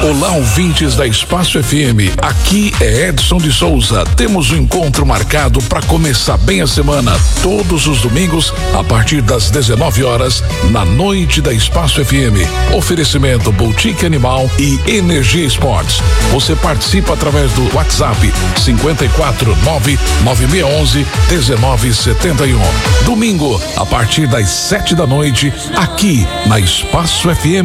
Olá, ouvintes da Espaço FM. Aqui é Edson de Souza. Temos um encontro marcado para começar bem a semana, todos os domingos, a partir das 19 horas, na noite da Espaço FM. Oferecimento Boutique Animal e Energia Esportes. Você participa através do WhatsApp 549-9611-1971. Domingo, a partir das 7 da noite, aqui na Espaço FM.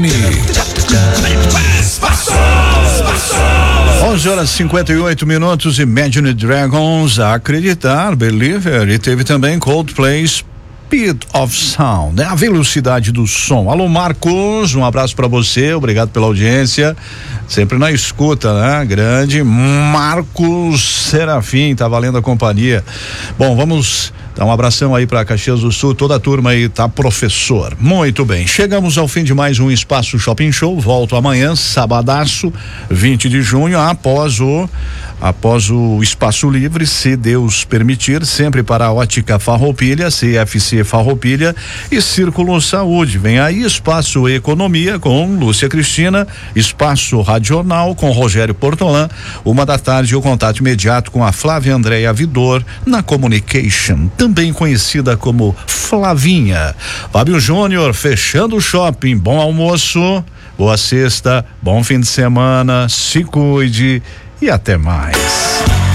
11h58, Imagine Dragons, Acreditar, Believer, e teve também Coldplay, Speed of Sound, a velocidade do som. Alô, Marcos, um abraço pra você, obrigado pela audiência, sempre na escuta, né? Grande Marcos Serafim, tá valendo a companhia. Bom, vamos dar um abração aí pra Caxias do Sul, toda a turma aí, tá, professor? Muito bem, chegamos ao fim de mais um Espaço Shopping Show, volto amanhã, sabadaço, 20 de junho, após o Espaço Livre, se Deus permitir, sempre para a Ótica Farroupilha, CFC Farroupilha e Círculo Saúde. Vem aí Espaço Economia com Lúcia Cristina, Espaço Radional com Rogério Portolã, 13h, o contato imediato com a Flávia Andréia Vidor na Communication, também conhecida como Flavinha. Fábio Júnior fechando o shopping, bom almoço, boa sexta, bom fim de semana, se cuide e até mais.